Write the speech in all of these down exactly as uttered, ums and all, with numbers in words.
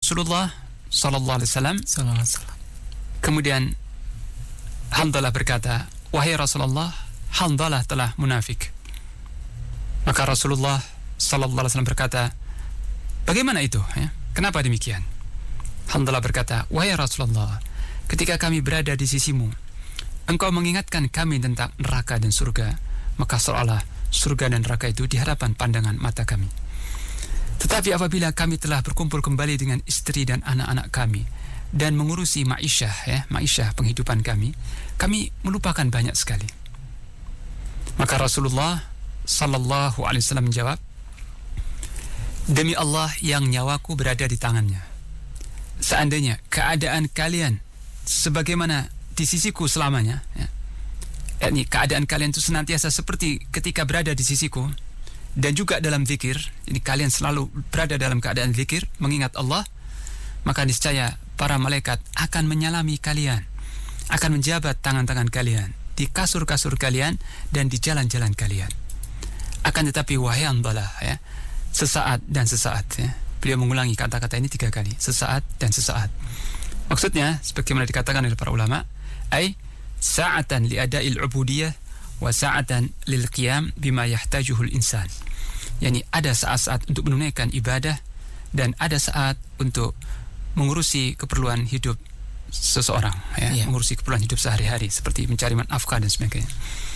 Rasulullah sallallahu alaihi wasallam. Sallallahu alaihi wasallam. Kemudian Hanzalah berkata, "Wahai Rasulullah, Hanzalah telah munafik." Maka Rasulullah sallallahu alaihi wasallam berkata, "Bagaimana itu? Ya? Kenapa demikian?" Hanzalah berkata, "Wahai Rasulullah, ketika kami berada di sisimu, engkau mengingatkan kami tentang neraka dan surga, maka seolah surga dan neraka itu di hadapan pandangan mata kami. Tetapi apabila kami telah berkumpul kembali dengan istri dan anak-anak kami dan mengurusi ma'isyah, ya, ma'isyah penghidupan kami, kami melupakan banyak sekali." Maka Rasulullah sallallahu alaihi wasallam menjawab, "Demi Allah yang nyawaku berada di tangannya, seandainya keadaan kalian sebagaimana di sisiku selamanya, ya, yakni keadaan kalian itu senantiasa seperti ketika berada di sisiku, dan juga dalam zikir, ini kalian selalu berada dalam keadaan zikir, mengingat Allah, maka niscaya para malaikat akan menyalami kalian, akan menjabat tangan-tangan kalian di kasur-kasur kalian dan di jalan-jalan kalian. Akan tetapi wahai Hanzalah, ya, sesaat dan sesaat." Ya. Beliau mengulangi kata-kata ini tiga kali, sesaat dan sesaat. Maksudnya, sebagaimana dikatakan oleh para ulama, ay sa'atan li ada'il ubudiyah wa sa'atan lil qiyam bima yahtajuhul insan. Yani ada saat-saat untuk menunaikan ibadah dan ada saat untuk mengurusi keperluan hidup seseorang, ya, yeah. mengurusi keperluan hidup sehari-hari seperti mencari nafkah dan sebagainya.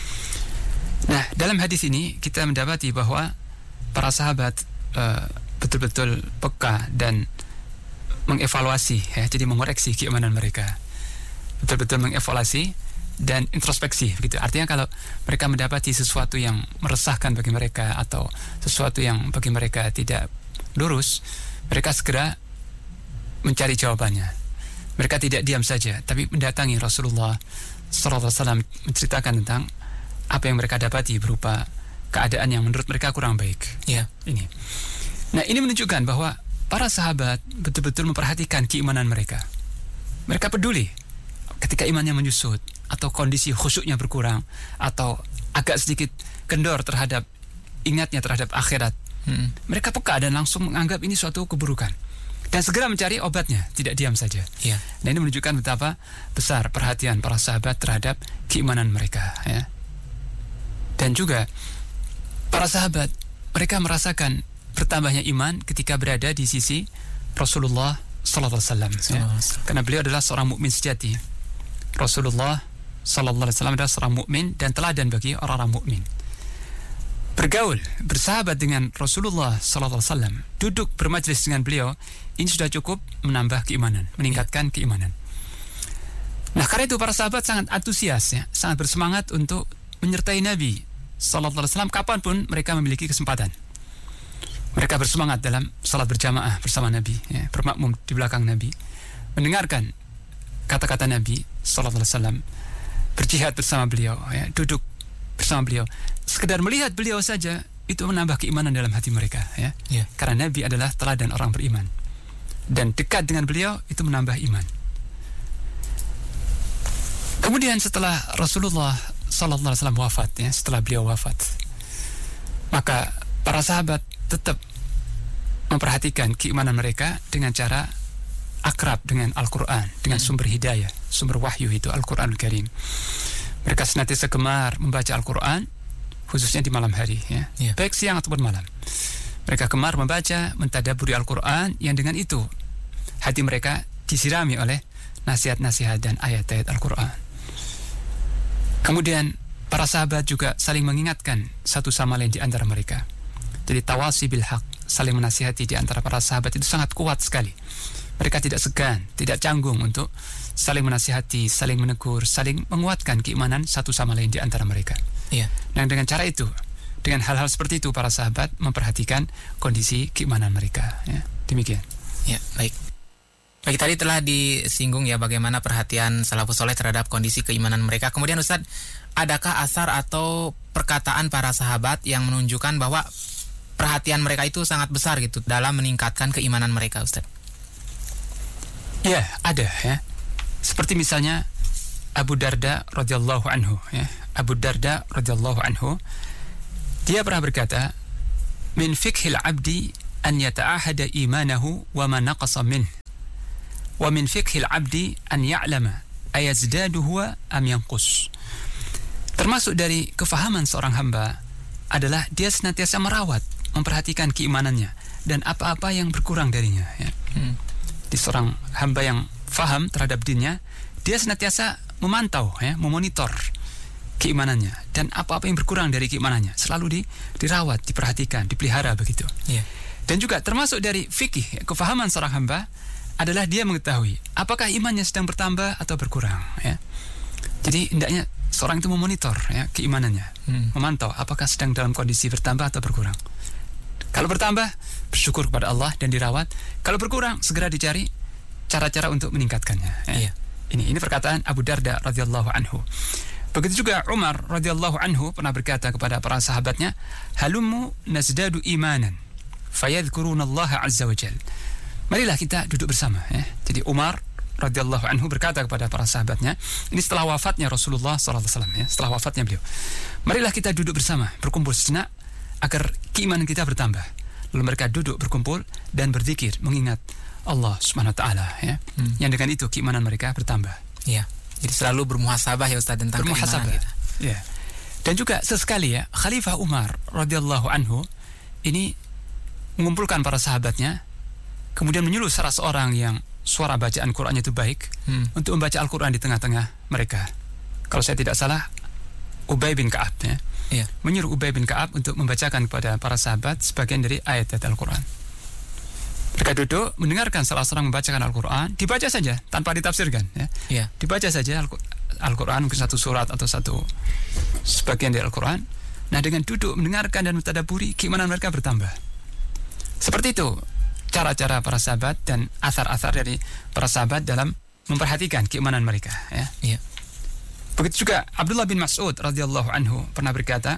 Nah, dalam hadis ini kita mendapati bahwa para sahabat uh, betul-betul peka dan mengevaluasi, ya, jadi mengoreksi keimanan mereka, betul-betul mengevaluasi dan introspeksi, begitu. Artinya kalau mereka mendapati sesuatu yang meresahkan bagi mereka atau sesuatu yang bagi mereka tidak lurus, mereka segera mencari jawabannya. Mereka tidak diam saja, tapi mendatangi Rasulullah sallallahu alaihi wasallam, menceritakan tentang apa yang mereka dapati berupa keadaan yang menurut mereka kurang baik. Ya, ini. Nah, ini menunjukkan bahwa para sahabat betul-betul memperhatikan keimanan mereka. Mereka peduli ketika imannya menyusut atau kondisi khusyuknya berkurang atau agak sedikit kendor terhadap ingatnya terhadap akhirat. Hmm. Mereka peka dan langsung menganggap ini suatu keburukan dan segera mencari obatnya, tidak diam saja. Ya. Nah, ini menunjukkan betapa besar perhatian para sahabat terhadap keimanan mereka, ya. Dan juga para sahabat, mereka merasakan bertambahnya iman ketika berada di sisi Rasulullah sallallahu alaihi wasallam, ya. Karena beliau adalah seorang mukmin sejati. Rasulullah sallallahu alaihi wasallam adalah seorang mukmin dan teladan bagi orang-orang mukmin. Bergaul, bersahabat dengan Rasulullah sallallahu alaihi wasallam, duduk bermajlis dengan beliau, ini sudah cukup menambah keimanan, meningkatkan ya. keimanan. Nah, karena itu para sahabat sangat antusias, ya, sangat bersemangat untuk menyertai Nabi sallallahu alaihi wasallam kapanpun mereka memiliki kesempatan. Mereka bersemangat dalam salat berjamaah bersama Nabi, ya, bermakmum di belakang Nabi, mendengarkan kata-kata Nabi sallallahu alaihi wasallam, berjihad bersama beliau, ya, duduk bersama beliau. Sekedar melihat beliau saja itu menambah keimanan dalam hati mereka, ya. Yeah. Karena Nabi adalah teladan orang beriman. Dan dekat dengan beliau itu menambah iman. Kemudian setelah Rasulullah sallallahu alaihi wasallam wafat, ya, setelah beliau wafat, maka para sahabat tetap memperhatikan keimanan mereka dengan cara akrab dengan Al-Quran, dengan hmm. sumber hidayah, sumber wahyu itu Al-Quranul Karim. Mereka senantiasa gemar membaca Al-Quran, khususnya di malam hari, ya. Yeah. Baik siang ataupun malam. Mereka gemar membaca, mentadaburi Al-Quran, yang dengan itu hati mereka disirami oleh nasihat-nasihat dan ayat-ayat Al-Quran. Kemudian para sahabat juga saling mengingatkan satu sama lain di antara mereka. Jadi tawasi bil haq, saling menasihati di antara para sahabat itu sangat kuat sekali. Mereka tidak segan, tidak canggung untuk saling menasihati, saling menegur, saling menguatkan keimanan satu sama lain di antara mereka. Iya. Nah, dengan cara itu, dengan hal-hal seperti itu, para sahabat memperhatikan kondisi keimanan mereka. Ya, demikian. Ya, baik. Baik, tadi telah disinggung ya bagaimana perhatian salafus saleh terhadap kondisi keimanan mereka. Kemudian Ustaz, adakah asar atau perkataan para sahabat yang menunjukkan bahwa perhatian mereka itu sangat besar gitu dalam meningkatkan keimanan mereka, Ustaz? Ya, ada, ya. Seperti misalnya Abu Darda radhiyallahu anhu, ya. Abu Darda radhiyallahu anhu, dia pernah berkata, "Min fikhil 'abdi an yata'ahada imanahu wa ma naqasa min." wa min fiqhil abdi an ya'lama ayazdadu huwa am yanqus. Termasuk dari kefahaman seorang hamba adalah dia senantiasa merawat, memperhatikan keimanannya dan apa-apa yang berkurang darinya, ya. Hmm. Di seorang hamba yang faham terhadap dinnya, dia senantiasa memantau, ya, memonitor keimanannya dan apa-apa yang berkurang dari keimanannya selalu di, dirawat, diperhatikan, dipelihara begitu. Yeah. Dan juga termasuk dari fikih, kefahaman seorang hamba adalah dia mengetahui apakah imannya sedang bertambah atau berkurang, ya. Jadi hendaknya seorang itu memonitor, ya, keimanannya, hmm. memantau apakah sedang dalam kondisi bertambah atau berkurang. Kalau bertambah, bersyukur kepada Allah dan dirawat. Kalau berkurang, segera dicari cara-cara untuk meningkatkannya, ya. Yeah. Ini ini perkataan Abu Darda radhiyallahu anhu. Begitu juga Umar radhiyallahu anhu pernah berkata kepada para sahabatnya, "Halummu nazdadu imanan, fayadhkurunallaha azza wa jalla." Marilah kita duduk bersama, ya. Jadi Umar radhiyallahu anhu berkata kepada para sahabatnya, ini setelah wafatnya Rasulullah sallallahu alaihi wasallam, ya, setelah wafatnya beliau. Marilah kita duduk bersama, berkumpul sejenak agar keimanan kita bertambah. Lalu mereka duduk berkumpul dan berzikir, mengingat Allah Subhanahu wa taala, ya. Hmm. Yang dengan itu keimanan mereka bertambah. Iya. Jadi selalu bermuhasabah, ya Ustaz, tentang bermuhasabah, keimanan kita. Ya. Dan juga sesekali, ya, Khalifah Umar radhiyallahu anhu ini mengumpulkan para sahabatnya, kemudian menyuruh salah seorang yang suara bacaan Qur'annya itu baik, hmm. untuk membaca Al-Qur'an di tengah-tengah mereka. Kalau saya tidak salah, Ubay bin Ka'ab, ya. Ya. Menyuruh Ubay bin Ka'ab untuk membacakan kepada para sahabat sebagian dari ayat-ayat Al-Qur'an. Mereka duduk mendengarkan salah seorang membacakan Al-Qur'an, dibaca saja tanpa ditafsirkan, ya. Ya. Dibaca saja Al-Qur'an, mungkin satu surat atau satu sebagian dari Al-Qur'an. Nah, dengan duduk mendengarkan dan mentadaburi, keimanan mereka bertambah. Seperti itu cara-cara para sahabat dan asar-asar dari para sahabat dalam memperhatikan keimanan mereka, ya. Ya. Begitu juga Abdullah bin Mas'ud radhiyallahu anhu pernah berkata,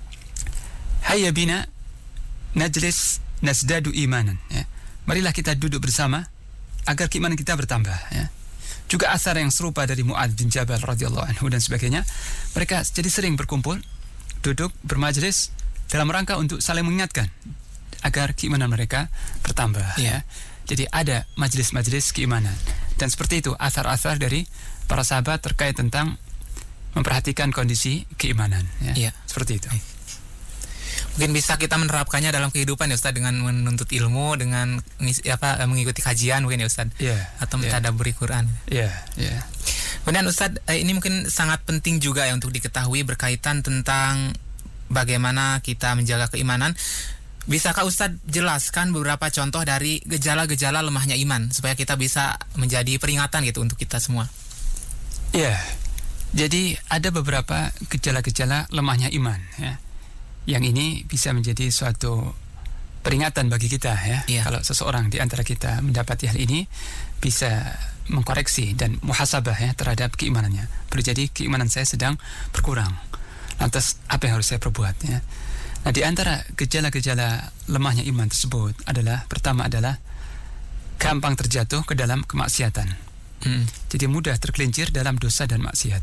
"Hayya bina najlis nazdadu imanan." Ya. Marilah kita duduk bersama agar keimanan kita bertambah, ya. Juga asar yang serupa dari Mu'adz bin Jabal radhiyallahu anhu dan sebagainya. Mereka jadi sering berkumpul, duduk bermajlis dalam rangka untuk saling mengingatkan agar keimanan mereka bertambah, ya. Jadi ada majlis-majlis keimanan. Dan seperti itu asar-asar dari para sahabat terkait tentang memperhatikan kondisi keimanan, ya. Ya. Seperti itu. Mungkin bisa kita menerapkannya dalam kehidupan, ya Ustaz, dengan menuntut ilmu, dengan apa mengikuti kajian mungkin, ya Ustaz, yeah, atau mentadabburi yeah. Quran. Iya, yeah, iya. Yeah. Kemudian Ustaz, ini mungkin sangat penting juga, ya, untuk diketahui berkaitan tentang bagaimana kita menjaga keimanan. Bisakah Ustaz jelaskan beberapa contoh dari gejala-gejala lemahnya iman supaya kita bisa menjadi peringatan gitu untuk kita semua? Iya. Yeah. Jadi ada beberapa gejala-gejala lemahnya iman, ya. Yang ini bisa menjadi suatu peringatan bagi kita, ya. Yeah. Kalau seseorang di antara kita mendapati hal ini, bisa mengkoreksi dan muhasabah, ya, terhadap keimanannya. Boleh jadi keimanan saya sedang berkurang. Lantas apa yang harus saya perbuat, ya? Nah, di antara gejala-gejala lemahnya iman tersebut adalah, pertama adalah gampang terjatuh ke dalam kemaksiatan. Hmm. Jadi mudah tergelincir dalam dosa dan maksiat.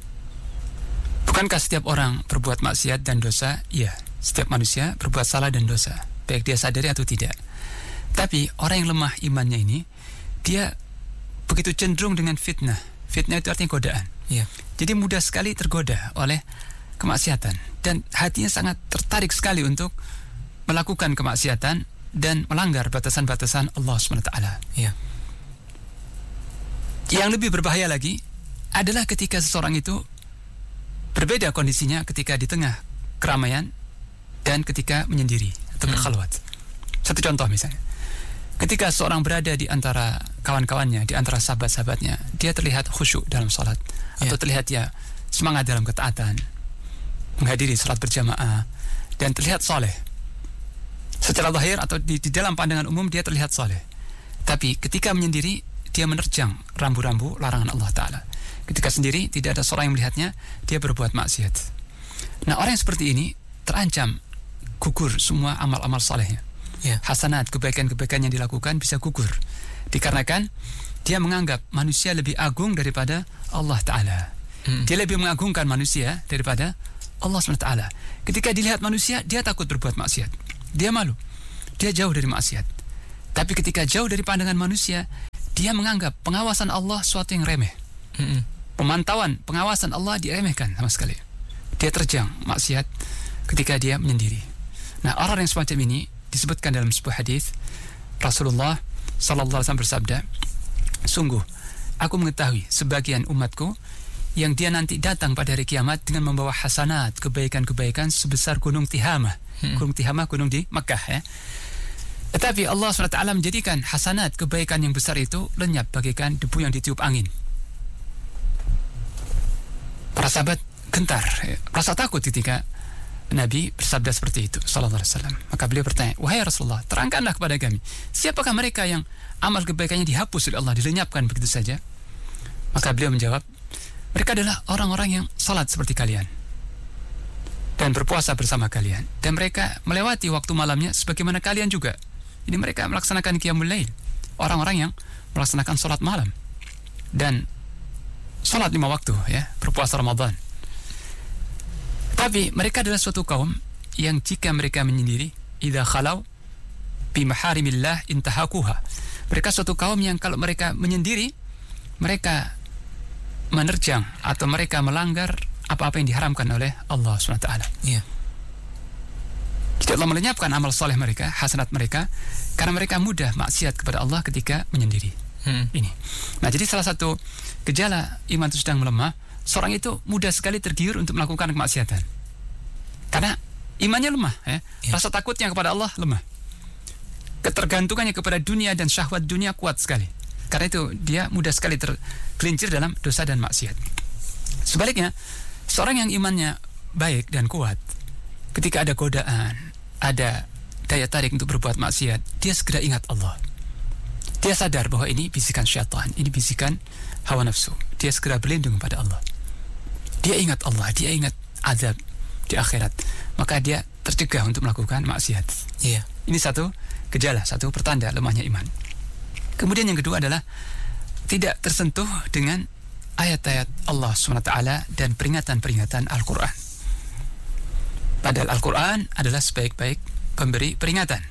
Bukankah setiap orang berbuat maksiat dan dosa? Iya, setiap manusia berbuat salah dan dosa, baik dia sadari atau tidak. Tapi orang yang lemah imannya ini, dia begitu cenderung dengan fitnah. Fitnah itu artinya godaan. Yeah. Jadi mudah sekali tergoda oleh kemaksiatan, dan hatinya sangat tertarik sekali untuk melakukan kemaksiatan dan melanggar batasan-batasan Allah subhanahu wa taala. Yeah. Yang lebih berbahaya lagi adalah ketika seseorang itu berbeda kondisinya ketika di tengah keramaian dan ketika menyendiri atau berkhalwat. Hmm. Satu contoh misalnya, ketika seorang berada di antara kawan-kawannya, di antara sahabat-sahabatnya, dia terlihat khusyuk dalam sholat, yeah. atau terlihat dia semangat dalam ketaatan, menghadiri sholat berjamaah, dan terlihat soleh. Secara zahir atau di, di dalam pandangan umum dia terlihat soleh. Tapi ketika menyendiri, dia menerjang rambu-rambu larangan Allah Ta'ala. Ketika sendiri, tidak ada seorang yang melihatnya, dia berbuat maksiat. Nah, orang yang seperti ini terancam gugur semua amal-amal salehnya. Yeah. Hasanat, kebaikan-kebaikan yang dilakukan bisa gugur. Dikarenakan dia menganggap manusia lebih agung daripada Allah Ta'ala. Hmm. Dia lebih mengagungkan manusia daripada Allah subhanahu wa taala. Ketika dilihat manusia, dia takut berbuat maksiat. Dia malu. Dia jauh dari maksiat. Tapi ketika jauh dari pandangan manusia, dia menganggap pengawasan Allah suatu yang remeh. Mm-mm. Pemantauan, pengawasan Allah diremehkan sama sekali. Dia terjang maksiat ketika dia menyendiri. Nah, orang yang semacam ini disebutkan dalam sebuah hadis Rasulullah sallallahu alaihi wasallam bersabda, sungguh aku mengetahui sebagian umatku yang dia nanti datang pada hari kiamat dengan membawa hasanat, kebaikan-kebaikan sebesar gunung Tihamah. Hmm. Gunung Tihamah, gunung di Makkah ya. Tetapi Allah subhanahu wa taala menjadikan hasanat, kebaikan yang besar itu lenyap bagaikan debu yang ditiup angin. Para sahabat gentar, ya, rasa takut ketika Nabi bersabda seperti itu sallallahu alaihi wasallam. Maka beliau bertanya, wahai Rasulullah, terangkanlah kepada kami, siapakah mereka yang amal kebaikannya dihapus oleh Allah, dilenyapkan begitu saja? Maka beliau menjawab, mereka adalah orang-orang yang salat seperti kalian dan berpuasa bersama kalian, dan mereka melewati waktu malamnya sebagaimana kalian juga. Ini mereka melaksanakan qiyamul lail, orang-orang yang melaksanakan salat malam dan salat lima waktu ya, berpuasa Ramadan. Tapi mereka adalah suatu kaum yang jika mereka menyendiri, idza khalau bi maharimillah intahakuha. Mereka suatu kaum yang kalau mereka menyendiri, mereka menerjang atau mereka melanggar apa-apa yang diharamkan oleh Allah subhanahu wa taala. Iya. Jadi Allah melenyapkan amal soleh mereka, hasanat mereka, karena mereka mudah maksiat kepada Allah ketika menyendiri. Hmm. Ini. Nah, jadi salah satu gejala iman itu sedang melemah, seorang itu mudah sekali tergiur untuk melakukan kemaksiatan. Karena imannya lemah, ya. Ya. Rasa takutnya kepada Allah lemah. Ketergantungannya kepada dunia dan syahwat dunia kuat sekali. Karena itu dia mudah sekali tergelincir dalam dosa dan maksiat. Sebaliknya, seorang yang imannya baik dan kuat, ketika ada godaan, ada daya tarik untuk berbuat maksiat, dia segera ingat Allah. Dia sadar bahwa ini bisikan syaitan, ini bisikan hawa nafsu. Dia segera berlindung pada Allah. Dia ingat Allah, dia ingat azab di akhirat. Maka dia tercegah untuk melakukan maksiat. Iya. Ini satu gejala, satu pertanda lemahnya iman. Kemudian yang kedua adalah tidak tersentuh dengan ayat-ayat Allah subhanahu wa taala dan peringatan-peringatan Al-Quran. Padahal Al-Quran adalah sebaik-baik pemberi peringatan.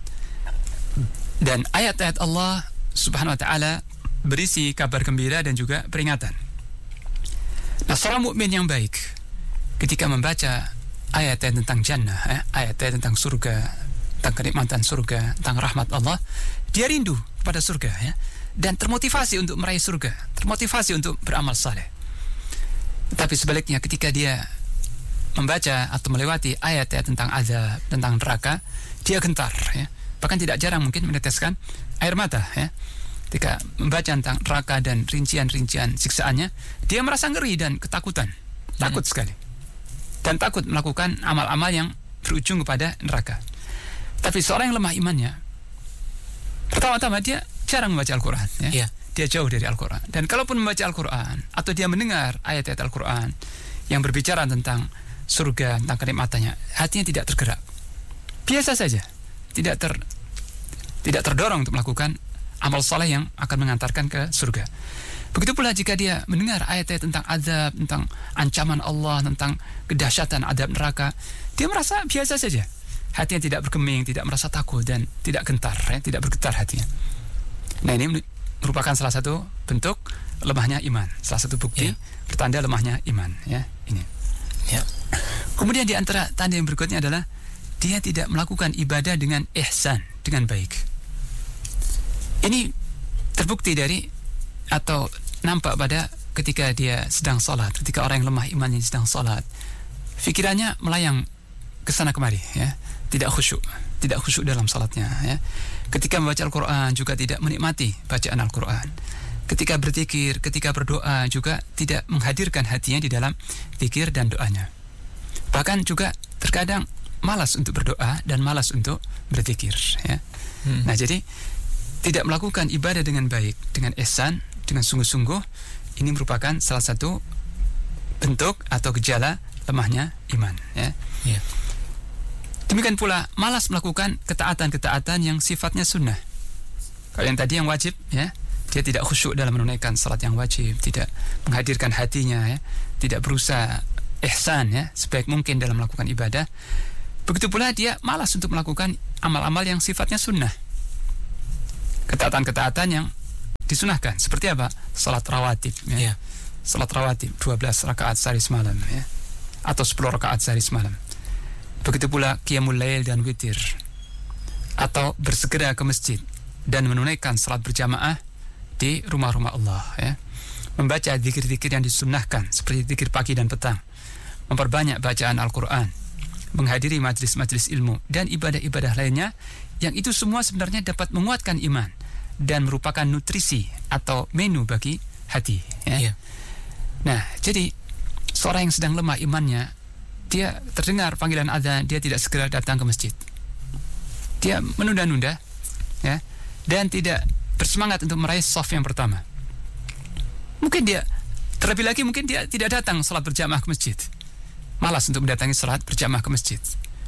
Dan ayat-ayat Allah subhanahu wa ta'ala berisi kabar gembira dan juga peringatan. Nah, seorang mukmin yang baik ketika membaca ayat-ayat tentang jannah, eh, ayat-ayat tentang surga, tentang kenikmatan surga, tentang rahmat Allah, dia rindu pada surga ya, dan termotivasi untuk meraih surga, termotivasi untuk beramal saleh. Tetapi sebaliknya ketika dia membaca atau melewati ayat-ayat tentang azab, tentang neraka, dia gentar ya. Bahkan tidak jarang mungkin meneteskan air mata ya. Ketika membaca tentang neraka dan rincian-rincian siksaannya, dia merasa ngeri dan ketakutan. Takut hmm. sekali. Dan takut melakukan amal-amal yang berujung kepada neraka. Tapi seorang yang lemah imannya, pertama-tama dia jarang membaca Al-Quran ya. Yeah. Dia jauh dari Al-Quran. Dan kalaupun membaca Al-Quran atau dia mendengar ayat-ayat Al-Quran yang berbicara tentang surga, tentang kenikmatannya, hatinya tidak tergerak. Biasa saja. Tidak ter tidak terdorong untuk melakukan amal saleh yang akan mengantarkan ke surga. Begitu pula jika dia mendengar ayat-ayat tentang azab, tentang ancaman Allah, tentang kedahsyatan azab neraka, dia merasa biasa saja. Hatinya tidak bergeming, tidak merasa takut dan tidak gentar, ya, tidak bergetar hatinya. Nah, ini merupakan salah satu bentuk lemahnya iman, salah satu bukti ya. Pertanda lemahnya iman, ya ini. Ya. Kemudian di antara tanda yang berikutnya adalah dia tidak melakukan ibadah dengan ihsan, dengan baik. Ini terbukti dari atau nampak pada ketika dia sedang salat, ketika orang yang lemah imannya sedang salat, fikirannya melayang ke sana kemari, ya, tidak khusyuk, tidak khusyuk dalam salatnya, ya. Ketika membaca Al-Quran juga tidak menikmati bacaan Al-Quran. Ketika berzikir, ketika berdoa juga tidak menghadirkan hatinya di dalam zikir dan doanya. Bahkan juga terkadang malas untuk berdoa dan malas untuk berzikir, ya. Hmm. Nah, jadi tidak melakukan ibadah dengan baik, dengan ihsan, dengan sungguh-sungguh, ini merupakan salah satu bentuk atau gejala lemahnya iman, ya. Yeah. Demikian pula malas melakukan ketaatan-ketaatan yang sifatnya sunnah. Kalau yang tadi yang wajib, ya, dia tidak khusyuk dalam menunaikan salat yang wajib, tidak menghadirkan hatinya, ya, tidak berusaha ihsan, ya, sebaik mungkin dalam melakukan ibadah. Begitu pula dia malas untuk melakukan amal-amal yang sifatnya sunnah, ketaatan-ketaatan yang disunahkan. Seperti apa? Salat rawatib, ya. Yeah. Salat rawatib dua belas rakaat sehari semalam, ya. Atau sepuluh rakaat sehari semalam. Begitu pula qiyamul lail dan witir. Atau bersegera ke masjid dan menunaikan salat berjamaah di rumah-rumah Allah, ya. Membaca zikir-zikir yang disunnahkan seperti zikir pagi dan petang. Memperbanyak bacaan Al-Quran, menghadiri majlis-majlis ilmu dan ibadah-ibadah lainnya yang itu semua sebenarnya dapat menguatkan iman dan merupakan nutrisi atau menu bagi hati, ya. Yeah. Nah, jadi seorang yang sedang lemah imannya, dia terdengar panggilan azan, dia tidak segera datang ke masjid. Dia menunda-nunda, ya, dan tidak bersemangat untuk meraih shaf yang pertama. Mungkin dia, terlebih lagi mungkin dia tidak datang salat berjamaah ke masjid. Malas untuk mendatangi salat berjamaah ke masjid.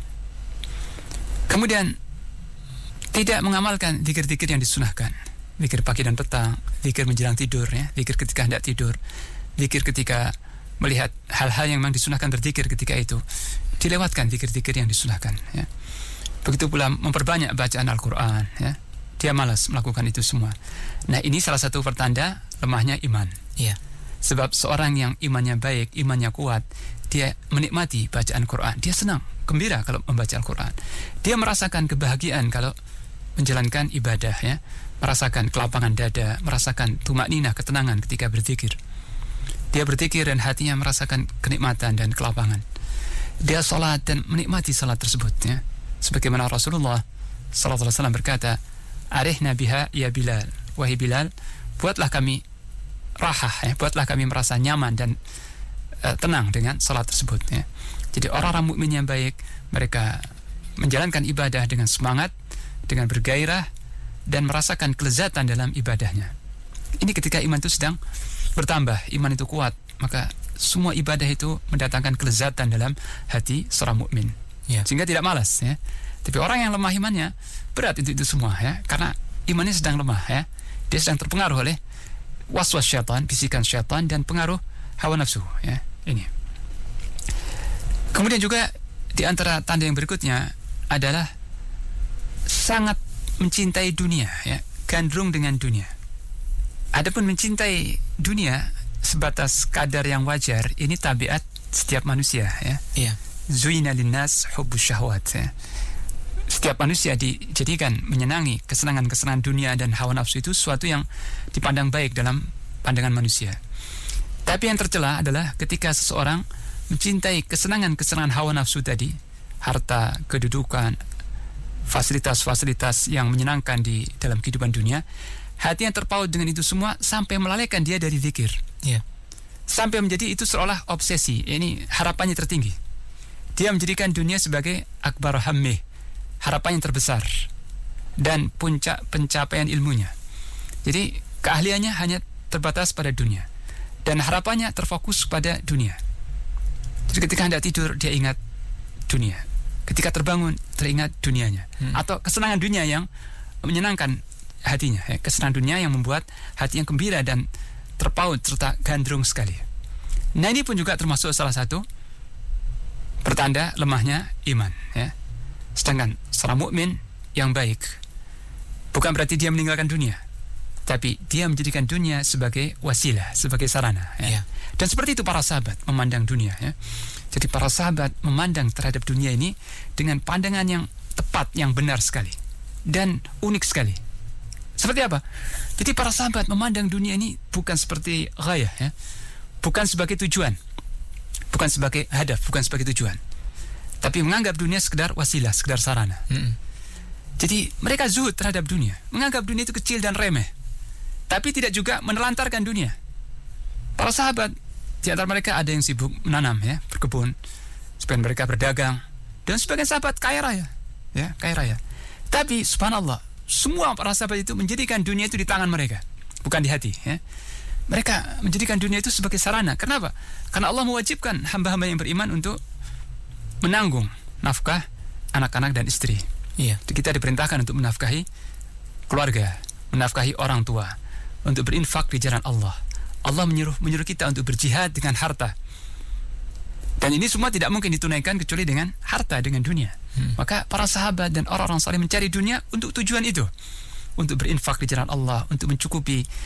Kemudian tidak mengamalkan zikir-zikir yang disunahkan. Zikir pagi dan petang, zikir menjelang tidur, ya, zikir ketika hendak tidur, zikir ketika melihat hal-hal yang memang disunahkan berzikir ketika itu. Dilewatkan zikir-zikir yang disunahkan, ya. Begitu pula memperbanyak bacaan Al-Quran, ya. Dia malas melakukan itu semua. Nah, ini salah satu pertanda lemahnya iman. Iya. Sebab seorang yang imannya baik, imannya kuat, dia menikmati bacaan Quran. Dia senang, gembira kalau membaca Al-Quran. Dia merasakan kebahagiaan kalau menjalankan ibadah, ya. Merasakan kelapangan dada, merasakan tumakninah, ketenangan ketika berzikir. Dia berzikir dan hatinya merasakan kenikmatan dan kelapangan. Dia salat dan menikmati salat tersebut, ya. Sebagaimana Rasulullah sallallahu alaihi wasallam berkata, "Arihna biha ya Bilal." Wahai Bilal, buatlah kami rahah, ya, buatlah kami merasa nyaman dan uh, tenang dengan salat tersebut, ya. Jadi orang-orang mukmin yang baik, mereka menjalankan ibadah dengan semangat, dengan bergairah dan merasakan kelezatan dalam ibadahnya. Ini ketika iman itu sedang bertambah, iman itu kuat, maka semua ibadah itu mendatangkan kelezatan dalam hati seorang mukmin, ya. Sehingga tidak malas, ya. Tapi orang yang lemah imannya berat itu itu semua, ya, karena imannya sedang lemah, ya. Dia sedang terpengaruh oleh waswas syaitan, bisikan syaitan dan pengaruh hawa nafsu, ya. Ini. Kemudian juga di antara tanda yang berikutnya adalah sangat mencintai dunia, ya, gandrung dengan dunia. Adapun mencintai dunia sebatas kadar yang wajar, ini tabiat setiap manusia, ya. Iya. Zuina linnas hubbus syahwat, ya. Setiap manusia dijadikan menyenangi kesenangan-kesenangan dunia dan hawa nafsu itu sesuatu yang dipandang baik dalam pandangan manusia. Tapi yang tercela adalah ketika seseorang mencintai kesenangan-kesenangan hawa nafsu tadi, harta, kedudukan, fasilitas-fasilitas yang menyenangkan di dalam kehidupan dunia, hati yang terpaut dengan itu semua sampai melalaikan dia dari zikir, yeah. Sampai menjadi itu seolah obsesi. Ini harapannya tertinggi. Dia menjadikan dunia sebagai akbar hammih, harapan yang terbesar dan puncak pencapaian ilmunya. Jadi keahliannya hanya terbatas pada dunia dan harapannya terfokus pada dunia. Jadi ketika hendak tidur dia ingat dunia, ketika terbangun teringat dunianya, hmm. atau kesenangan dunia yang menyenangkan hatinya, ya. Kesenangan dunia yang membuat hati yang gembira dan terpaut serta gandrung sekali. Nah, ini pun juga termasuk salah satu pertanda lemahnya iman, ya. Sedangkan seorang mukmin yang baik bukan berarti dia meninggalkan dunia, tapi dia menjadikan dunia sebagai wasilah, sebagai sarana, ya. Yeah. Dan seperti itu para sahabat memandang dunia, ya. Jadi para sahabat memandang terhadap dunia ini dengan pandangan yang tepat, yang benar sekali dan unik sekali. Seperti apa? Jadi para sahabat memandang dunia ini bukan seperti ghayah, ya. Bukan sebagai tujuan, bukan sebagai hadaf, bukan sebagai tujuan, tapi menganggap dunia sekedar wasilah, sekedar sarana. Mm-mm. Jadi mereka zuhud terhadap dunia, menganggap dunia itu kecil dan remeh, tapi tidak juga menelantarkan dunia. Para sahabat, di antara mereka ada yang sibuk menanam, ya, berkebun, sebagian mereka berdagang, dan sebagian sahabat kaya raya, ya, kaya raya. Tapi subhanallah, semua para sahabat itu menjadikan dunia itu di tangan mereka, bukan di hati, ya. Mereka menjadikan dunia itu sebagai sarana. Kenapa? Karena Allah mewajibkan hamba-hamba yang beriman untuk menanggung nafkah anak-anak dan istri. Iya. Kita diperintahkan untuk menafkahi keluarga, menafkahi orang tua, untuk berinfak di jalan Allah. Allah menyuruh menyuruh kita untuk berjihad dengan harta. Dan ini semua tidak mungkin ditunaikan kecuali dengan harta, dengan dunia. Hmm. Maka para sahabat dan orang-orang saleh mencari dunia untuk tujuan itu, untuk berinfak di jalan Allah, untuk mencukupi